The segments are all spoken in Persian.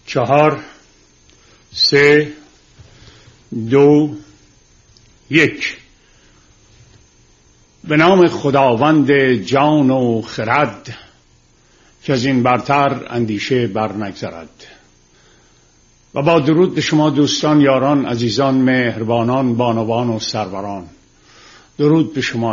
4 3 2 1. به نام خداوند جان و خرد که از این برتر اندیشه بر نگذرد. و با درود به شما دوستان، یاران، عزیزان، مهربانان، بانوان و سروران. درود به شما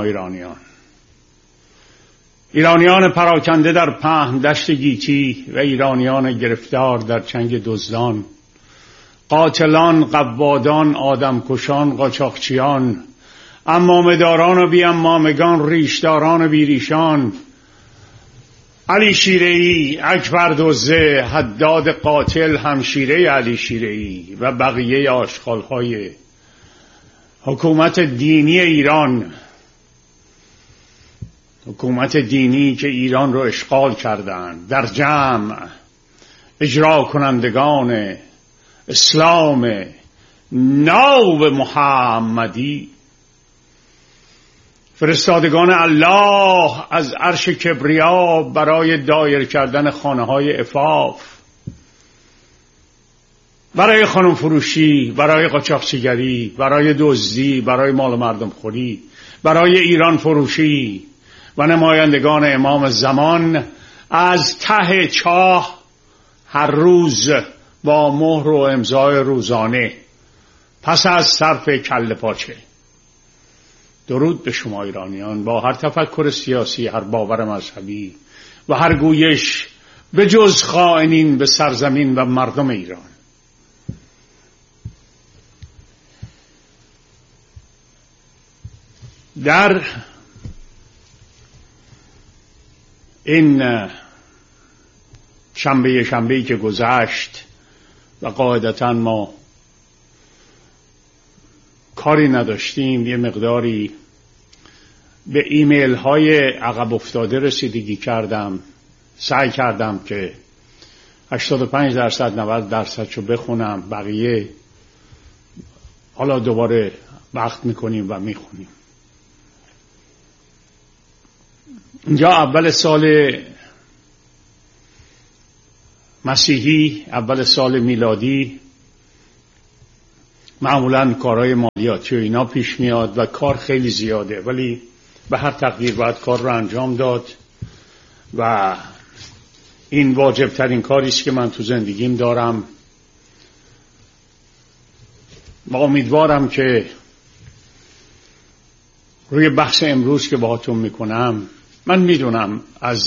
ایرانیان پراکنده در پهن دشت گیتی و ایرانیان گرفتار در چنگ دزدان، قاتلان، قوادان، آدمکشان، قاچاقچیان، امامداران و بی امامگان، ریشداران و بی ریشان، علی شیره‌ای، اکبر دزده، حداد قاتل، همشیره علی شیره‌ای و بقیه آشغال‌های حکومت دینی ایران، حکومت دینی که ایران رو اشغال کردند، در جمع اجرا کنندگان اسلام ناب محمدی، فرستادگان الله از عرش کبریا برای دایر کردن خانه‌های عفاف، برای خانم فروشی، برای قاچاقچیگری، برای دزدی، برای مال مردم خوری، برای ایران فروشی و نمایندگان امام زمان از ته چاه هر روز با مهر و امضای روزانه پس از صرف کله پاچه. درود به شما ایرانیان، با هر تفکر سیاسی، هر باور مذهبی و هر گویش به جز خائنین به سرزمین و مردم ایران. در این شنبه‌ای که گذشت و قاعدتاً ما کاری نداشتیم، یه مقداری به ایمیل های عقب افتاده رسیدگی کردم. سعی کردم که 85% 90% شو بخونم، بقیه حالا دوباره وقت میکنیم و میخونیم. اینجا اول سال مسیحی، اول سال میلادی، معمولاً کارهای مالیاتی و اینا پیش میاد و کار خیلی زیاده، ولی به هر تقدیر باید کار رو انجام داد و این واجب ترین کاری است که من تو زندگیم دارم. و امیدوارم که روی بحث امروز که باهاتون میکنم، من میدونم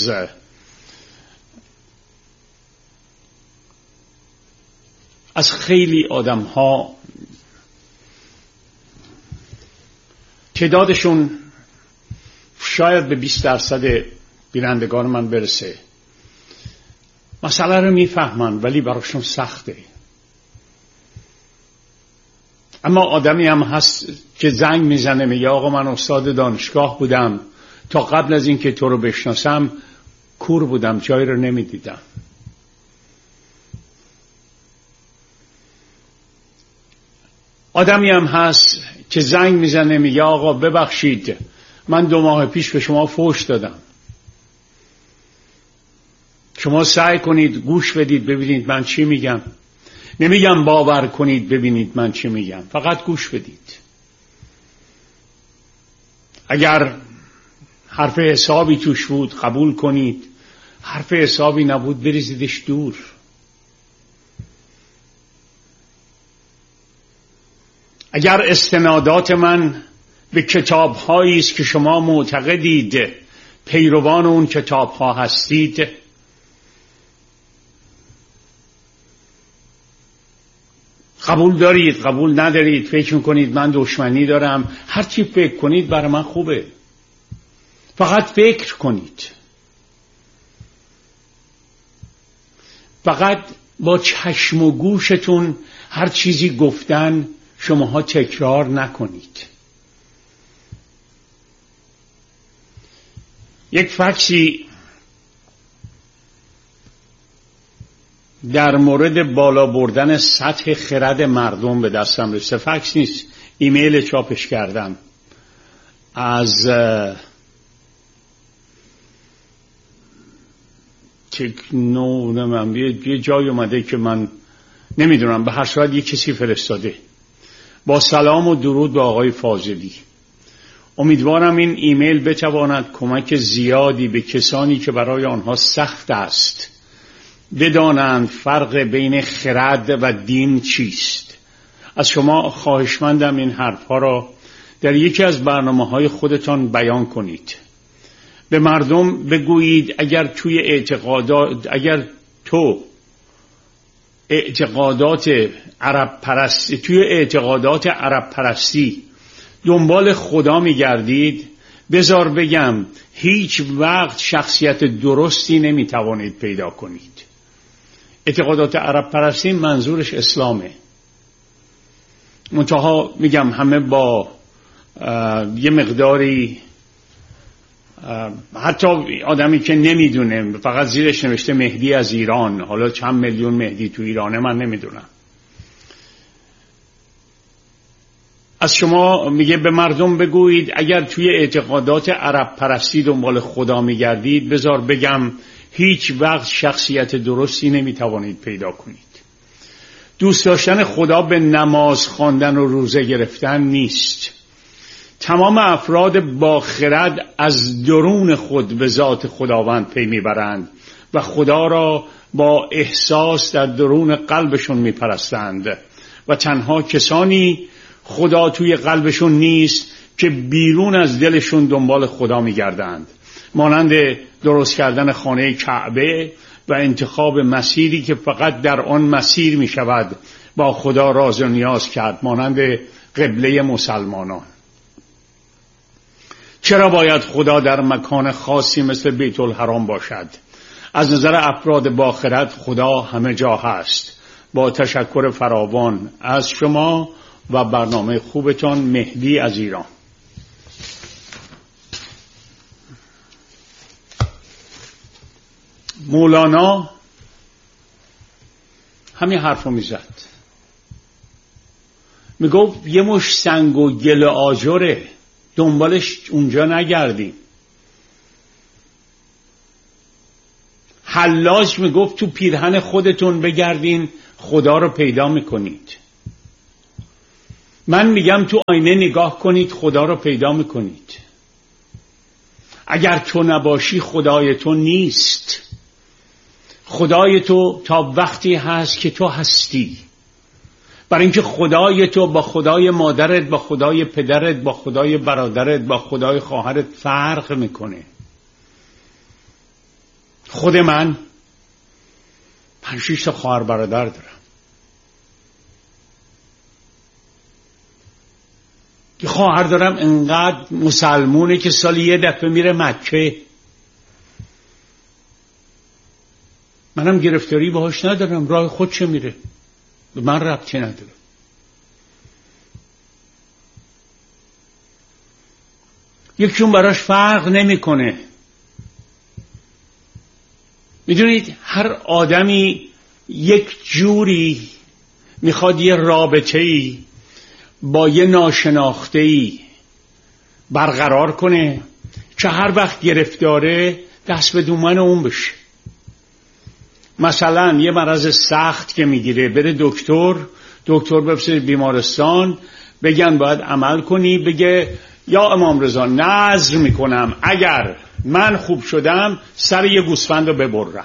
از خیلی آدم ها تعدادشون شاید به 20% بینندگان من برسه، مسئله رو میفهمن ولی براشون سخته. اما آدمی هم هست که زنگ میزنه میگه آقا من استاد دانشگاه بودم، تا قبل از این که تو رو بشناسم کور بودم، جایی رو نمیدیدم. آدمی هم هست که زنگ میزنه میگه آقا ببخشید من 2 ماه پیش به شما فحش دادم، شما سعی کنید گوش بدید ببینید من چی میگم. نمیگم باور کنید ببینید من چی میگم، فقط گوش بدید. اگر حرف حسابی توش بود قبول کنید، حرف حسابی نبود بریزیدش دور. اگر استنادات من به کتاب‌هایی است که شما معتقدید پیروان اون کتاب‌ها هستید، قبول دارید، قبول ندارید، فکر می‌کنید من دشمنی دارم، هر چی فکر کنید برای من خوبه. فقط فکر کنید. فقط با چشم و گوشتون هر چیزی گفتن شماها تکرار نکنید. یک فکسی در مورد بالا بردن سطح خرد مردم به دستم رسید. فکس نیست، ایمیل چاپش کردم از تکنو، من یه جای اومده که من نمیدونم، به هر صورت یک کسی فرستاده. با سلام و درود به آقای فاضلی. امیدوارم این ایمیل بتواند کمک زیادی به کسانی که برای آنها سخت است بدانند فرق بین خرد و دین چیست. از شما خواهشمندم این حرفها را در یکی از برنامه‌های خودتان بیان کنید. به مردم بگویید اگر تو اعتقادات عرب پرستی دنبال خدا می‌گردید، بذار بگم هیچ وقت شخصیت درستی نمی‌توانید پیدا کنید. اعتقادات عرب پرستی منظورش اسلامه. منتها میگم همه با یه مقداری، حتی آدمی که نمیدونه فقط زیرش نوشته مهدی از ایران، حالا چند میلیون مهدی تو ایرانه من نمیدونم. از شما میگه به مردم بگویید اگر توی اعتقادات عرب پرستی دنبال خدا میگردید، بذار بگم هیچ وقت شخصیت درستی نمیتوانید پیدا کنید. دوست داشتن خدا به نماز خواندن و روزه گرفتن نیست. تمام افراد با خرد از درون خود به ذات خداوند پی میبرند و خدا را با احساس در درون قلبشون میپرستند و تنها کسانی خدا توی قلبشون نیست که بیرون از دلشون دنبال خدا میگردند، مانند درست کردن خانه کعبه و انتخاب مسیری که فقط در آن مسیر می شود با خدا راز و نیاز کرد، مانند قبله مسلمانان. چرا باید خدا در مکان خاصی مثل بیت الحرام باشد؟ از نظر افراد با خرد خدا همه جا هست. با تشکر فراوان از شما و برنامه خوبتان، مهدی از ایران. مولانا همین حرفو میزد، میگفت یه مش سنگ و گل آجره، دنبالش اونجا نگردیم. حلاج میگفت تو پیرهن خودتون بگردین خدا رو پیدا میکنید. من میگم تو آینه نگاه کنید خدا رو پیدا میکنید. اگر تو نباشی خدای تو نیست. خدای تو تا وقتی هست که تو هستی. برای اینکه خدای تو با خدای مادرت، با خدای پدرت، با خدای برادرت، با خدای خواهرت فرق میکنه. خود من 5-6 تا خواهر برادر دارم. یه خواهر دارم انقدر مسلمونه که سالی یه دفعه میره مکه. منم گرفتاری باهاش ندارم، راه خودش میره، به من ربطی نداره. یکیون براش فرق نمیکنه. میدونید هر آدمی یک جوری میخواد یه رابطه‌ای با یه ناشناخته‌ای برقرار کنه که هر وقت گرفتاره دست به دومن اون بشه. مثلا یه مرض سخت که میگیره بره دکتر بفرسته بیمارستان، بگن باید عمل کنی، بگه یا امام رضا نذر میکنم اگر من خوب شدم سر یه گوسفند رو ببرم.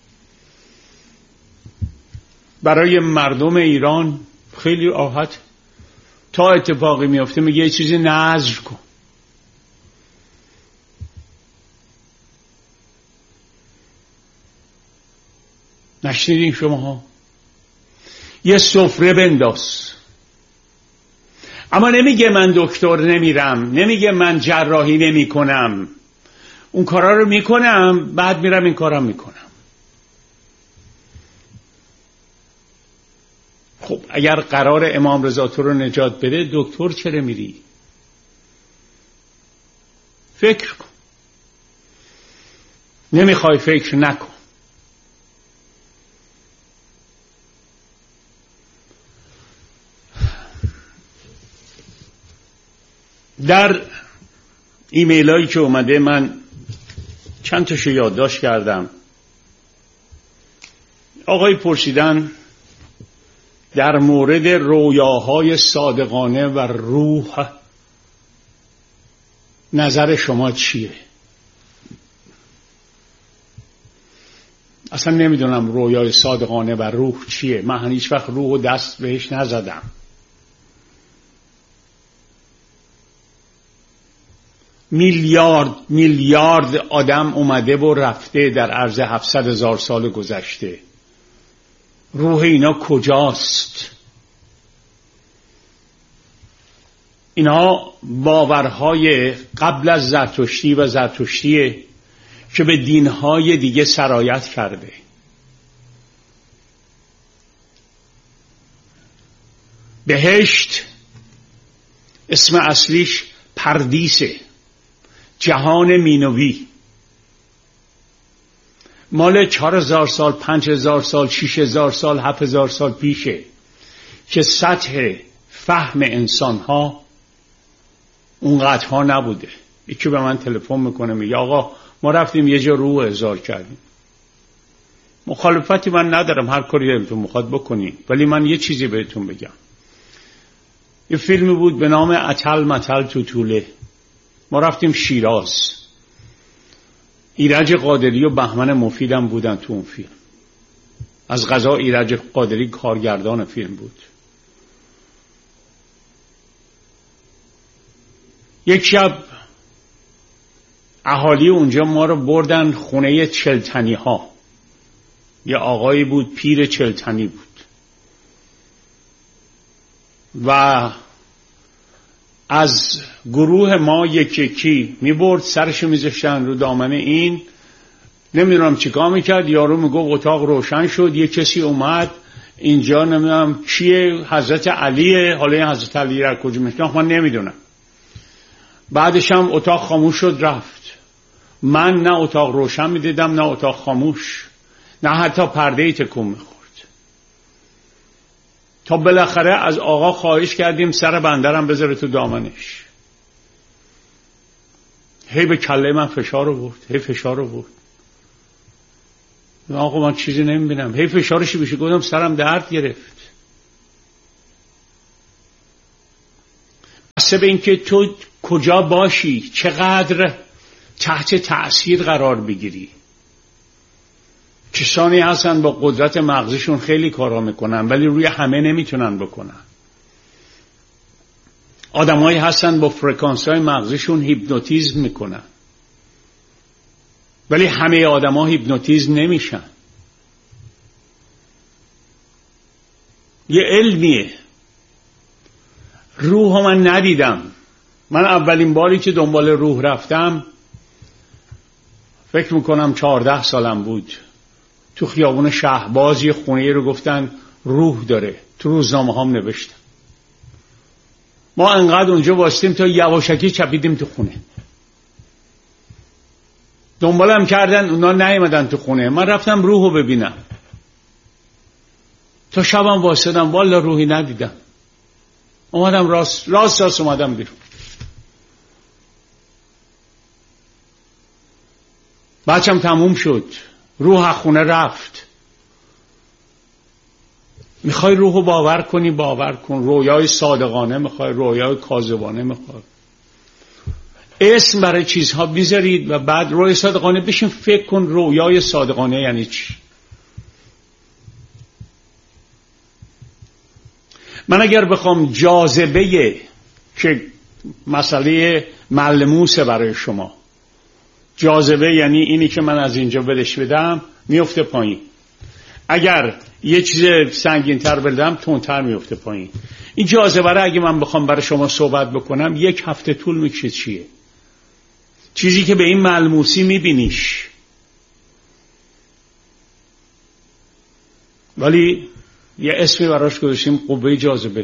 برای مردم ایران خیلی راحت، تا اتفاقی میفته میگه یه چیزی نذر کن. نشنیدین شماها؟ یه سفره بنداز. اما نمیگه من دکتر نمیرم، نمیگه من جراحی نمی کنم. اون کارا رو میکنم، بعد میرم این کارم میکنم. خب اگر قرار امام رضا تو رو نجات بده، دکتر چرا میری؟ فکر کن. نمیخوای فکر نکن. در ایمیل هایی که اومده من چند تاشو یادداشت کردم. آقای پرسیدن در مورد رویاهای صادقانه و روح نظر شما چیه؟ اصلا نمیدونم رویای صادقانه و روح چیه. من هیچ وقت روح و دست بهش نزدم. میلیارد آدم اومده و رفته در عرض 700,000 سال گذشته. روح اینا کجاست؟ اینا باورهای قبل از زرتشتی و زرتشتیه که به دینهای دیگه سرایت کرده. بهشت اسم اصلیش پردیسه، جهان مینوی، مال 4,000 سال، 5,000 سال، 6,000 سال، 7,000 سال پیشه که سطح فهم انسانها اونقدرها نبوده. یکی به من تلفن میکنه میگه آقا ما رفتیم یه جا روح احضار کردیم. مخالفتی من ندارم، هر کاری دلتون میخواد بکنین، ولی من یه چیزی بهتون بگم. یه فیلمی بود به نام اتل متل توتوله. ما رفتیم شیراز. ایرج قادری و بهمن مفیدم بودن تو اون فیلم. از قضا ایرج قادری کارگردان فیلم بود. یک شب اهالی اونجا ما رو بردن خونه چلتنی ها. یه آقایی بود پیر چلتنی بود و از گروه ما یکی می برد سرشو میذاشتن رو دامن این. نمیدونم چیکار میکرد. یارو میگفت اتاق روشن شد، یه کسی اومد اینجا، نمیدونم کیه، حضرت علیه. حالا این حضرت علی را کجا میشناخت من نمیدونم. بعدش هم اتاق خاموش شد رفت. من نه اتاق روشن میدیدم نه اتاق خاموش، نه حتی پرده تکون میخورد. تا بالاخره از آقا خواهش کردیم سر بندرم بذاره تو دامنش. هی به کله من فشار آورد، هی فشار آورد. آقا من چیزی نمیبینم. هی فشارشی بشه گفتم سرم درد گرفت. بسته به اینکه تو کجا باشی، چقدر تحت تأثیر قرار بگیری. کسانی هستن با قدرت مغزشون خیلی کارا میکنن ولی روی همه نمیتونن بکنن. آدمایی هستن با فرکانس‌های مغزشون هیپنوتیزم میکنن ولی همه آدما هیپنوتیزم نمیشن. یه علمیه. روح من ندیدم. من اولین باری که دنبال روح رفتم فکر میکنم 14 سالم بود. تو خیابون شهباز یه خونه رو گفتن روح داره. تو روزنامه هم نوشتن. ما انقدر اونجا واسطیم تا یواشکی چپیدیم تو خونه. دنبالم کردن اونا نیومدن تو خونه. من رفتم روحو ببینم. تا شبم واسدم والا روحی ندیدم. اومدم راست اومدم بیرون. بچم تموم شد. روح از خونه رفت. میخوای روحو باور کنی باور کن. رویای صادقانه میخوای، رویای کاذبانه میخوای. اسم برای چیزها بیذارید و بعد رویای صادقانه بشین فکر کن رویای صادقانه یعنی چی. من اگر بخوام جاذبه که مسئله ملموسه برای شما، جاذبه یعنی اینی که من از اینجا بدش بدم میفته پایین. اگر یه چیز سنگین‌تر بدم تندتر میفته پایین. این جاذبه را اگه من بخوام برای شما صحبت بکنم 1 هفته طول میکشه. چیه؟ چیزی که به این ملموسی میبینیش ولی یه اسمی براش گذاشتیم قوه جاذبه.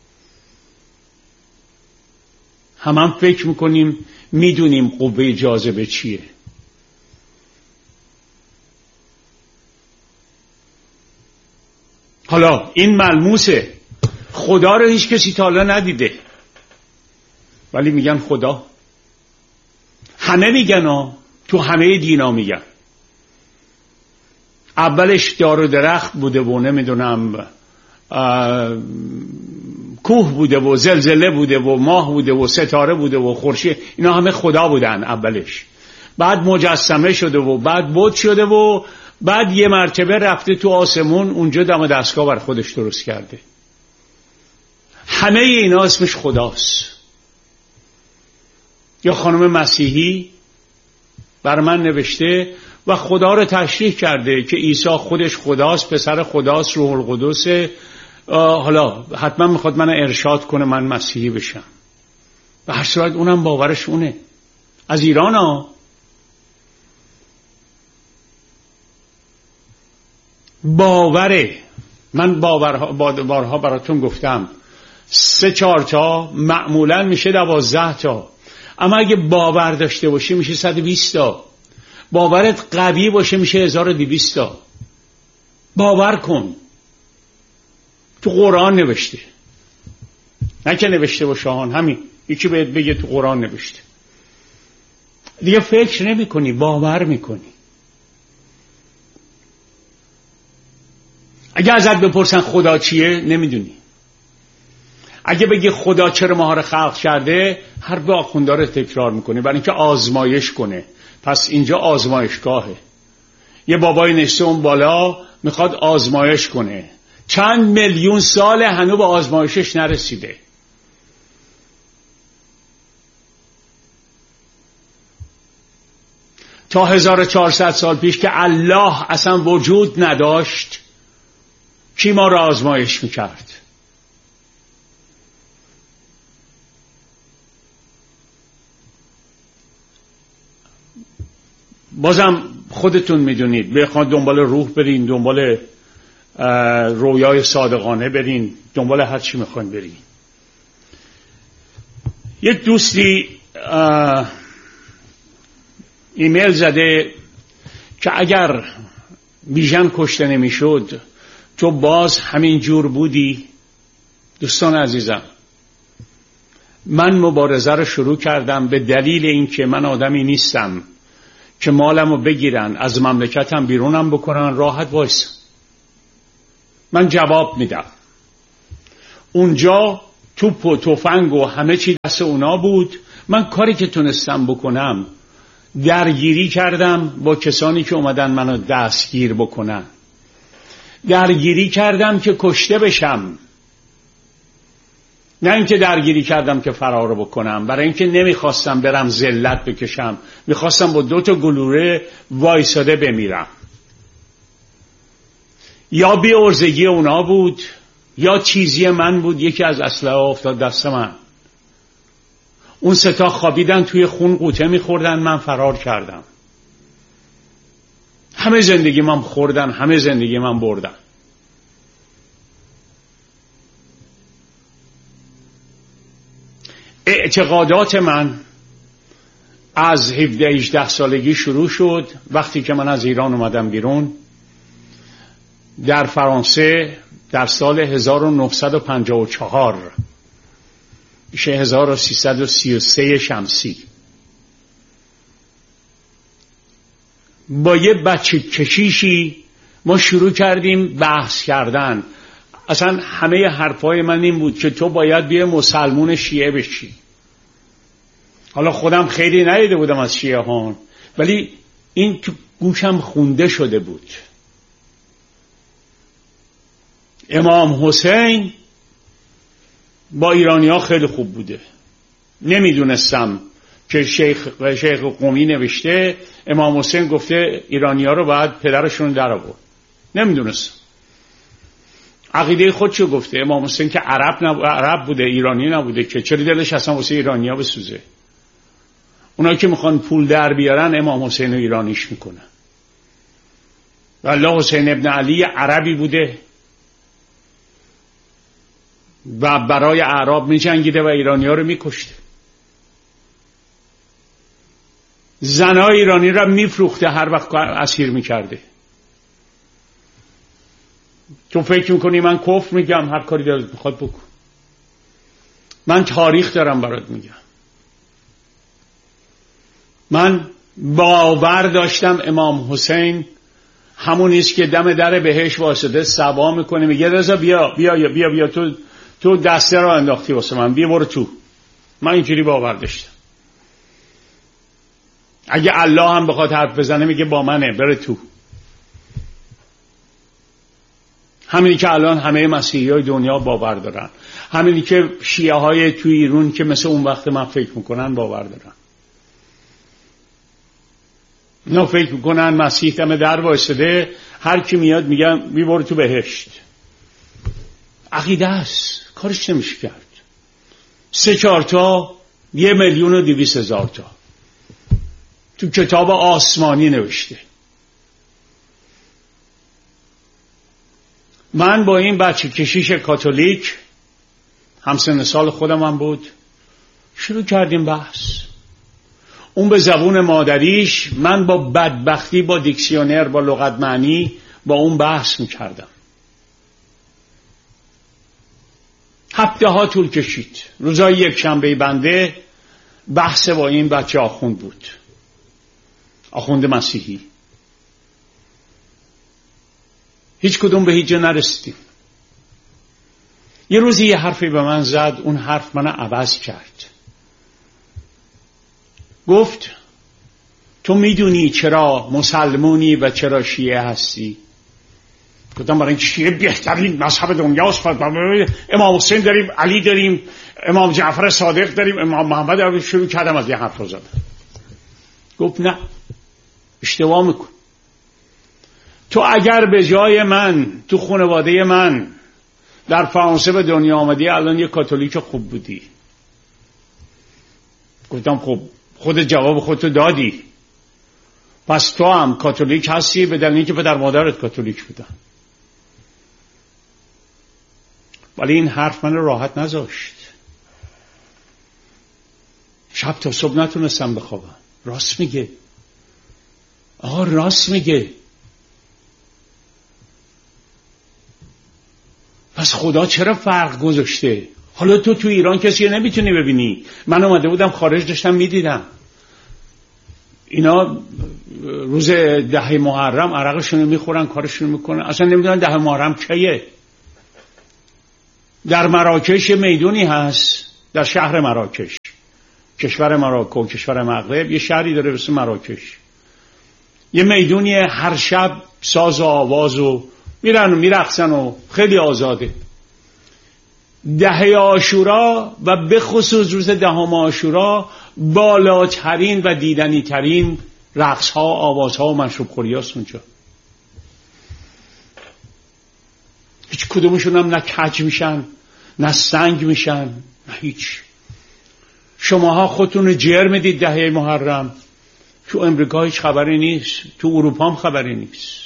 هم فکر میکنیم میدونیم قوه جاذبه چیه. حالا این ملموسه. خدا رو هیچ کسی تا حالا ندیده ولی میگن خدا. همه میگن تو همه دینا میگن. اولش دار و درخت بوده و نمیدونم کوه بوده و زلزله بوده و ماه بوده و ستاره بوده و خورشید، اینا همه خدا بودن اولش، بعد مجسمه شده و بعد بت شده و بعد یه مرتبه رفته تو آسمون، اونجا دم دستگاه بر خودش درست کرده. همه اینا اسمش خداست. یا خانم مسیحی بر من نوشته و خدا رو تشریح کرده که عیسی خودش خداست، پسر خداست، روح القدس. حالا حتما میخواد من ارشاد کنه من مسیحی بشم. به هر صورت اونم باورش اونه. از ایران ها. باوره. من بارها براتون گفتم 3-4 تا معمولا میشه 12 تا، اما اگه باور داشته باشی میشه 120 تا. باورت قوی باشه میشه 1200 تا. باور کن. تو قرآن نوشته، نه که نوشته باشه همین یکی بهت بگه تو قرآن نوشته. دیگه فکر نمی کنی، باور میکنی. اگه ازت بپرسن خدا چیه نمیدونی. اگه بگی خدا چرا ماها رو خلق کرده، حرف آخوندا رو تکرار میکنی برای اینکه آزمایش کنه. پس اینجا آزمایشگاهه. یه بابای نشسته اون بالا میخواد آزمایش کنه. چند میلیون سال هنوز به آزمایشش نرسیده. تا 1400 سال پیش که الله اصلا وجود نداشت، کی ما را آزمایش میکرد؟ بازم خودتون میدونید، بخواید دنبال روح برین، دنبال رویای صادقانه برین، دنبال هر چی میخواین برین. یک دوستی ایمیل زده که اگر بیژن کشته نمیشد تو باز همین جور بودی. دوستان عزیزم، من مبارزه رو شروع کردم به دلیل اینکه من آدمی نیستم که مالمو بگیرن از مملکتم بیرونم بکنن راحت وایسم. من جواب میدم. اونجا توپ و تفنگ و همه چی دست اونا بود. من کاری که تونستم بکنم درگیری کردم با کسانی که اومدن منو دستگیر بکنن. درگیری کردم که کشته بشم، نه اینکه درگیری کردم که فرار بکنم. برای اینکه نمیخواستم برم ذلت بکشم، میخواستم با 2 تا گلوله وایساده بمیرم. یا بی‌عرضگی اونا بود یا چیزی من بود. یکی از اسلحه افتاد دست من. اون 3 تا خوابیدن توی خون قوطه میخوردن، من فرار کردم. همه زندگی من خوردن، همه زندگی من بردن. اعتقادات من از 17-18 سالگی شروع شد. وقتی که من از ایران اومدم بیرون در فرانسه در سال 1954 میشه 1333 شمسی، با یه بچه کشیشی ما شروع کردیم بحث کردن. اصلا همه حرفای من این بود که تو باید بیای مسلمون شیعه بشی. حالا خودم خیلی ندیده بودم از شیعه ها، ولی این تو گوشم خونده شده بود. امام حسین با ایرانی ها خیلی خوب بوده. نمیدونستم که شیخ قمی نوشته امام حسین گفته ایرانی ها رو باید پدرشون در آورد. نمیدونستم. عقیده خودشو گفته. امام حسین که عرب بوده، ایرانی نبوده که چرا دلش اصلا واسه ایرانی ها بسوزه. اونایی که میخوان پول در بیارن امام حسین رو ایرانیش میکنن. والله حسین ابن علی عربی بوده و برای اعراب میجنگیده و ایرانی ها رو میکشته. زنای ایرانی رو میفروخته، هر وقت اسیر میکرده. تو فکر میکنی من کفر میگم؟ هر کاری دلت میخواد بکن. من تاریخ دارم برات میگم. من باور داشتم امام حسین همونیست که دم در بهشت واسطه سبا میکنه، میگه رضا بیا بیا بیا بیا، تو دسته را انداختی واسه من، بیا برو تو. من اینجوری باور داشتم. اگه الله هم بخواد حرف بزنه میگه با منه، بره تو. همینی که الان همه مسیحی های دنیا باور دارن، همینی که شیعه های توی ایران که مثل اون وقت من فکر میکنن باور دارن. اینا فکر میکنن مسیح دم در وایساده، هر کی میاد میگن میبره تو بهشت. عقیده است، کارش نمیشه کرد. 3-4 تا 1,200,000 تا تو کتاب آسمانی نوشته. من با این بچه کشیش کاتولیک همسن سال خودم هم بود، شروع کردیم بحث. اون به زبون مادریش، من با بدبختی با دیکسیونر با لغت معنی با اون بحث میکردم. هفته ها طول کشید. روزای یک شنبه بنده بحث با این بچه آخوند بود، آخوند مسیحی. هیچ کدوم به هیچ جا نرسیدیم. یه روزی یه حرفی به من زد، اون حرف منو عوض کرد. گفت تو میدونی چرا مسلمونی و چرا شیعه هستی؟ گفتم برای اینکه شیعه بهترین مذهب دنیاست. امام حسین داریم، علی داریم، امام جعفر صادق داریم، امام محمد داریم. شروع کردم از یه حرف رو زدن. گفت نه، اشتباه میکن. تو اگر به جای من تو خانواده من در فرانسه به دنیا آمدی، الان یه کاتولیک خوب بودی. گفتم خب خود جواب خودتو دادی، پس تو هم کاتولیک هستی به دلیل اینکه پدر مادرت کاتولیک بودن. ولی این حرف من راحت نذاشت. شب تا صبح نتونستم بخوابم. راست میگه آقا، راست میگه. پس خدا چرا فرق گذاشته؟ حالا تو ایران کسی نمیتونی ببینی. من اومده بودم خارج، داشتم میدیدم اینا روز 10 محرم عرقشون میخورن، کارشون میکنن، اصلا نمیدونن 10 محرم کیه. در مراکش میدونی هست، در شهر مراکش، کشور مراکو، کشور مغرب، یه شهری داره به اسم مراکش. یه میدونی هر شب ساز و آواز و میرن و میرقصن و خیلی آزاده. 10 عاشورا و به خصوص روز 10 عاشورا بالاترین و دیدنی ترین رقص ها، آواز ها و مشروب خوری هاست اونجا. هیچ کدومشون هم نه کج میشن نه سنگ میشن نه هیچ. شماها خودتون جر میدید 10 محرم. تو امریکا هیچ خبری نیست، تو اروپا هم خبری نیست.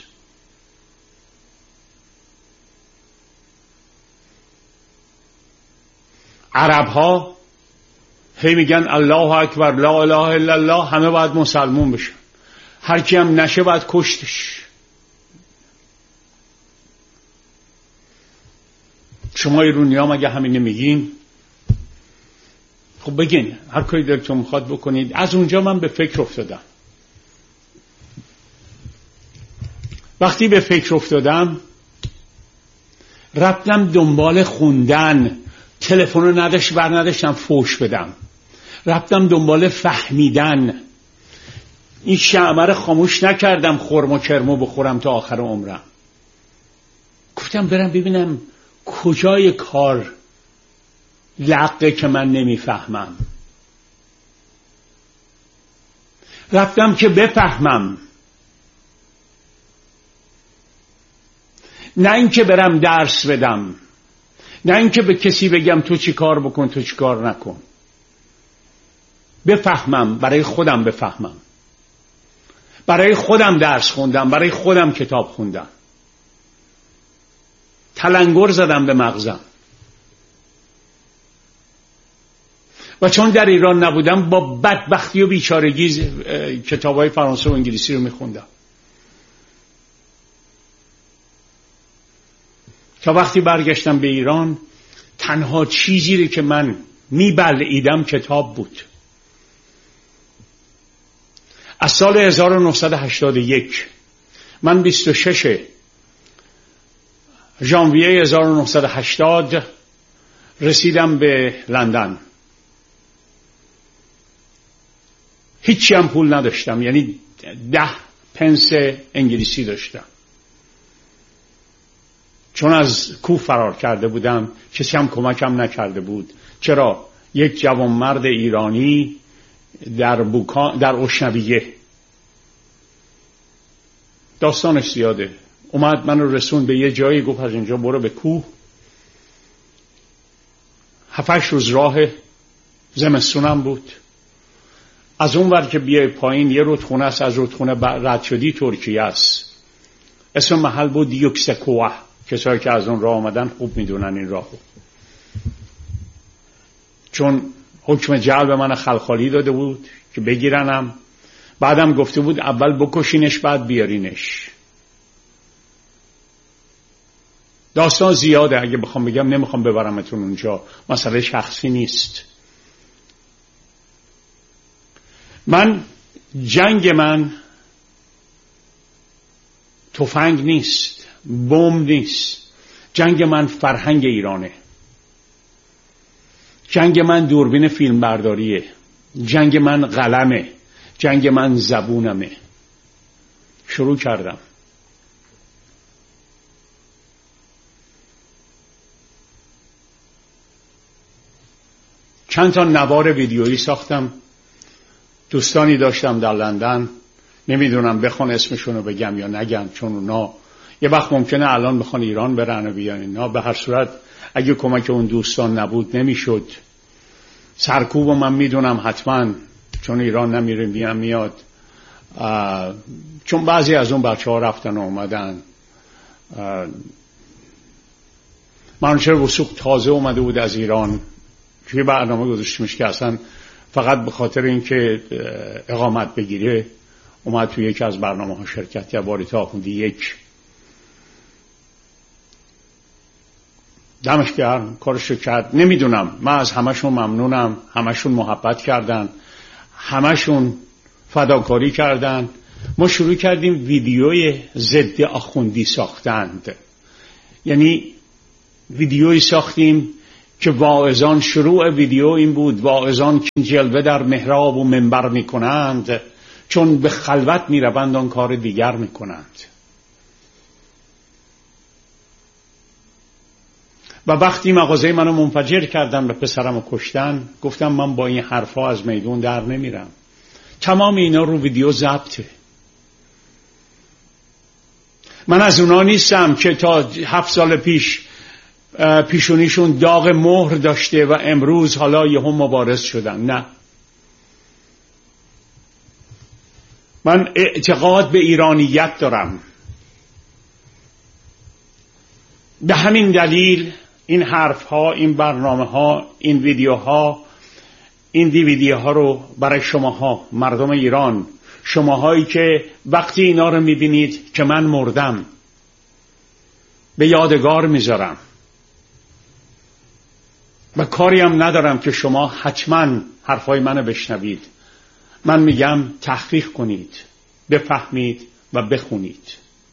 عرب ها هی میگن الله اکبر، لا اله الا الله، همه باید مسلمون بشن، هر کی هم نشه باید کشتش. شما ایرانی ها مگه همین نمیگین؟ خب بگین، هر کاری دلتون میخواد بکنید. از اونجا من به فکر افتادم. وقتی به فکر افتادم رفتم دنبال خوندن. تلفن رو نداشتم فوش بدم. رفتم دنبال فهمیدن. این شمع رو خاموش نکردم خرم و کرمو بخورم تا آخر عمرم. گفتم برم ببینم کجای کار لقه که من نمیفهمم. رفتم که بفهمم، نه اینکه برم درس بدم، نه اینکه به کسی بگم تو چی کار بکن تو چی کار نکن. بفهمم، برای خودم بفهمم. برای خودم درس خوندم، برای خودم کتاب خوندم. تلنگر زدم به مغزم. و چون در ایران نبودم با بدبختی و بیچارگی کتابای فرانسه و انگلیسی رو میخوندم. تا وقتی برگشتم به ایران تنها چیزی که من میبلعیدم کتاب بود. از سال 1981 من 26 ژانویه 1980 رسیدم به لندن. هیچی هم پول نداشتم، یعنی 10 پنس انگلیسی داشتم، چون از کوه فرار کرده بودم. کسی هم کمکم نکرده بود. چرا؟ یک جوانمرد ایرانی در اشنویه، داستانش زیاده، اومد منو رسون به یه جایی، گفت از اینجا برو به کوه. 7-8 روز راه، زمستونم بود. از اون ور که بیای پایین یه رودخونه است، از رودخونه رد شدی ترکیه است. اسم محل بود یوکسکوه. کسایی که از اون راه آمدن خوب میدونن این راهو، چون حکم جلب من خلخالی داده بود که بگیرنم. بعدم گفته بود اول بکشینش بعد بیارینش. داستان زیاده، اگه بخوام بگم نمیخوام ببرمتون اونجا، مسئله شخصی نیست. جنگ من تفنگ نیست، بمب نیست. جنگ من فرهنگ ایرانه. جنگ من دوربین فیلم برداریه. جنگ من قلمه. جنگ من زبونمه. شروع کردم. چند تا نوار ویدیویی ساختم. دوستانی داشتم در لندن، نمیدونم بخوان اسمشونو بگم یا نگم، چون اونا یه وقت ممکنه الان بخوان ایران برن و بیان اینا. به هر صورت اگه کمک اون دوستان نبود نمیشد. سرکوبو من میدونم حتما، چون ایران نمیره میاد، چون بعضی از اون بچه‌ها رفتن و اومدن. منوچهر وثوق تازه اومده بود از ایران، توی برنامه گذاشتیمش که اصلا فقط به خاطر اینکه اقامت بگیره اومد توی یکی از برنامه ها شرکت کرد. باریتا آخوندی یک دمش گرم کارشو کرد. نمیدونم، من از همشون ممنونم. همشون محبت کردن، همشون فداکاری کردن. ما شروع کردیم ویدیوی ضد آخوندی ساختند، یعنی ویدیویی ساختیم که واعظان، شروع ویدیو این بود: واعظان که جلوه در محراب و منبر می کنند، چون به خلوت می روند آن کار دیگر می کنند. و وقتی مغازه منو منفجر کردن و پسرمو کشتن، گفتم من با این حرفا از میدون در نمیرم. تمام اینا رو ویدیو ضبطه. من از اونا نیستم که تا 7 سال پیش پیشونیشون داغ مهر داشته و امروز حالا یهو مبارز شدن. نه، من اعتقاد به ایرانیت دارم. به همین دلیل این حرف ها، این برنامه ها، این ویدیوها، این دیویدی ها رو برای شماها، مردم ایران، شماهایی که وقتی اینا رو میبینید که من مردم، به یادگار میذارم. و کاری هم ندارم که شما حتما حرفای منو بشنوید. من میگم تحقیق کنید، بفهمید و بخونید.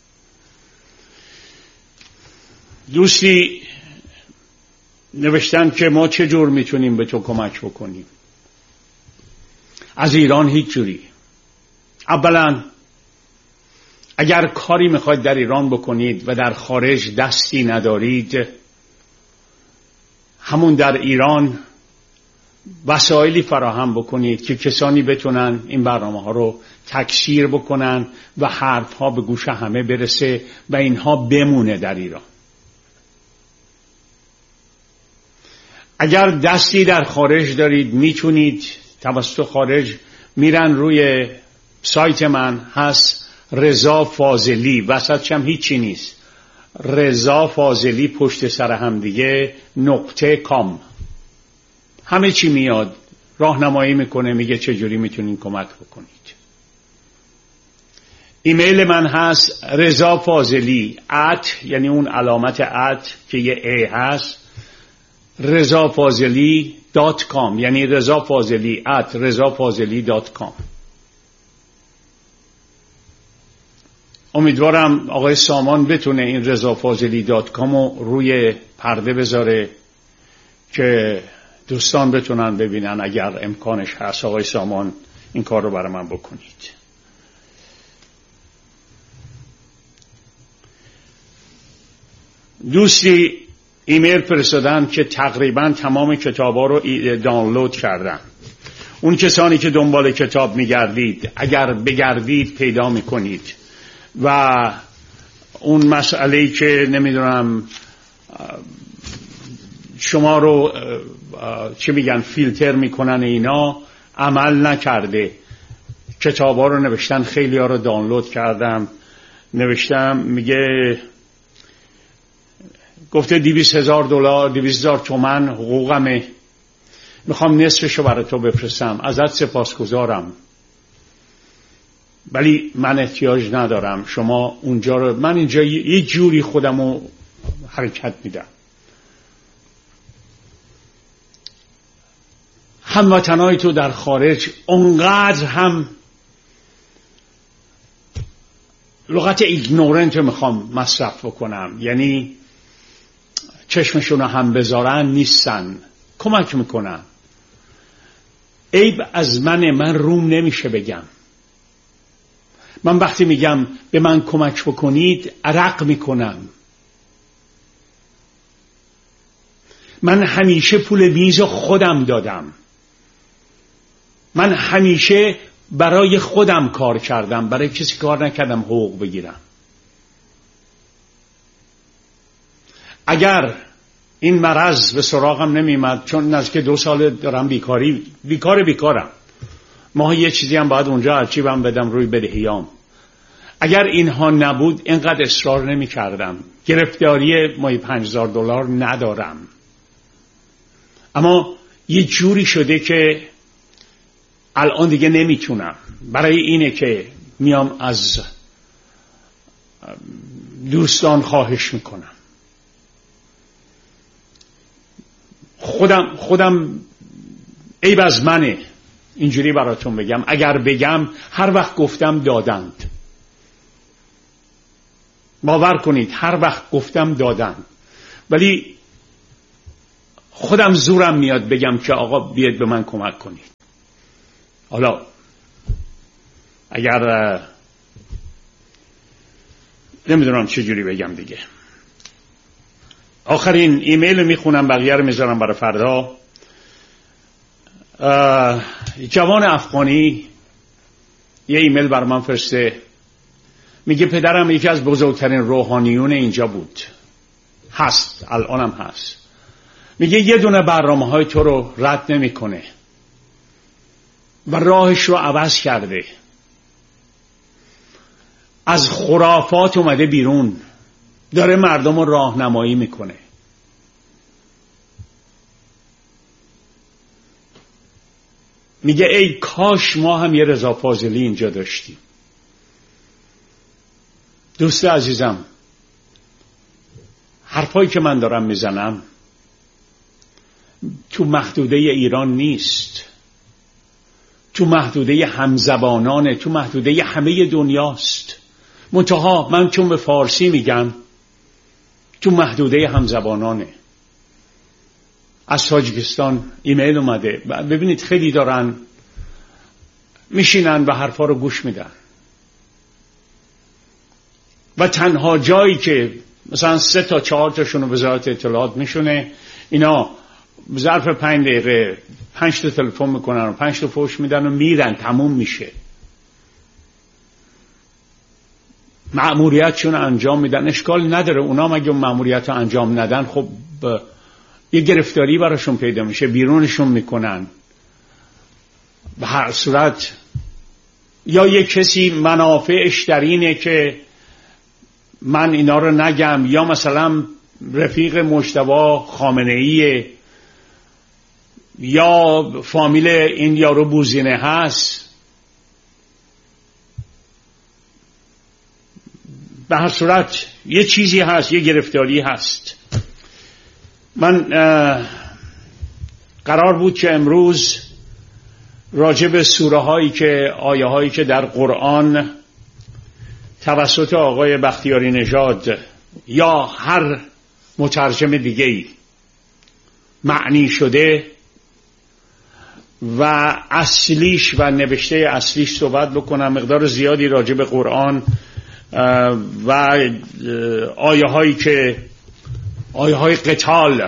دوستی نوشتن که ما چه جور میتونیم به تو کمک بکنیم. از ایران هیچ جوری. اولا اگر کاری میخواید در ایران بکنید و در خارج دستی ندارید، همون در ایران وسایلی فراهم بکنید که کسانی بتونن این برنامه ها رو تکثیر بکنن و حرف ها به گوش همه برسه و اینها بمونه در ایران. اگر دستی در خارج دارید، میتونید توسط خارج میرن روی سایت من، هست رضا فاضلی، وسطش هم هیچی نیست، رضا فاضلی پشت سر هم دیگه .com. همه چی میاد، راهنمایی میکنه، میگه چجوری میتونین کمک بکنید. ایمیل من هست رضا فاضلی یعنی اون علامت که یه ای هست، rezafazeli.com، یعنی رضا فاضلی rezafazeli.com. امیدوارم آقای سامان بتونه این رضافاضلی.com رو روی پرده بذاره که دوستان بتونن ببینن. اگر امکانش هست آقای سامان این کار رو برای من بکنید. دوستی ایمیل فرستادن که تقریبا تمام کتابا رو دانلود کردن. اون کسانی که دنبال کتاب میگردید اگر بگردید پیدا میکنید. و اون مسئله‌ای که نمیدونم شما رو چه میگن فیلتر میکنن اینا عمل نکرده. کتابا رو نوشتن، خیلی ها رو دانلود کردم. نوشتم میگه گفته $200,000 تومن حقوقمه، میخوام نصفشو برای تو بفرستم، ازت سپاسگزارم ولی من احتیاج ندارم. شما اونجا رو، من اینجا یه جوری خودمو حرکت میدم. هموطنای تو در خارج اونقدر هم لغت ایگنورنت رو میخوام مصرف بکنم، یعنی چشمشون هم بذارن نیستن، کمک میکنن. عیب از من روم نمیشه بگم. من وقتی میگم به من کمک بکنید عرق میکنم. من همیشه پول میز خودم دادم. من همیشه برای خودم کار کردم، برای کسی کار نکردم حقوق بگیرم. اگر این مرض به سراغم نمیمد، چون نزدیک 2 سال دارم بیکارم، ماهی یه چیزی هم باید اونجا ارچیبم بدم روی بدهیام. اگر اینها نبود اینقدر اصرار نمی کردم. گرفتاری ماهی $5,000 ندارم، اما یه جوری شده که الان دیگه نمیتونم. برای اینه که میام از دوستان خواهش میکنم. خودم عیب از منه اینجوری براتون بگم. اگر بگم هر وقت گفتم دادند، باور کنید هر وقت گفتم دادند، ولی خودم زورم میاد بگم که آقا بیاید به من کمک کنید. حالا اگر نمیدونم چه جوری بگم دیگه. آخرین ایمیل میخونم، بقیه رو میذارم برای فردا. جوان افغانی یه ایمیل بر من فرسته، میگه پدرم یکی از بزرگترین روحانیون اینجا بود، هست، الانم هست. میگه یه دونه برنامه‌های تو رو رد نمیکنه و راهش رو عوض کرده. از خرافات اومده بیرون، داره مردم رو راهنمایی میکنه. میگه ای کاش ما هم یه رضا فاضلی اینجا داشتیم. دوست عزیزم، حرفایی که من دارم میزنم تو محدوده ایران نیست، تو محدوده همزبانانه، تو محدوده همه دنیاست. منتها من چون به فارسی میگم تو محدوده همزبانانه. از تاجیکستان ایمیل اومده، ببینید خیلی دارن میشینن و حرفا رو گوش میدن و تنها جایی که مثلا 3 تا 4 تاشون وزارت اطلاعات میشونه، اینا ظرف 5 دقیقه 5 تا تلفن میکنن و 5 تا فوش میدن و میرن، تموم میشه. مأموریتشون انجام میدن، اشکال نداره. اونا مگه مأموریت رو انجام ندن خب یه گرفتاری براشون پیدا میشه، بیرونشون میکنن. به هر صورت یا یه کسی منافعش در اینه که من اینا رو نگم، یا مثلا رفیق مجتبی خامنه‌ای یا فامیل این یارو بوزینه هست. به هر صورت یه چیزی هست، یه گرفتاری هست. من قرار بود که امروز راجع به سوره هایی که آیه هایی که در قرآن توسط آقای بختیاری نژاد یا هر مترجم دیگه‌ای معنی شده و اصلیش و نوشته اصلیش صحبت بکنم. مقدار زیادی راجع به قرآن و آیه های قتال،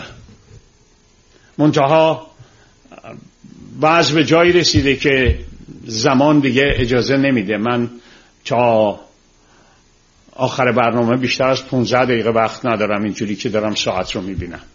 منتها بعض به جایی رسیده که زمان دیگه اجازه نمیده. من تا آخر برنامه بیشتر از 15 دقیقه وقت ندارم، اینجوری که دارم ساعت رو میبینم.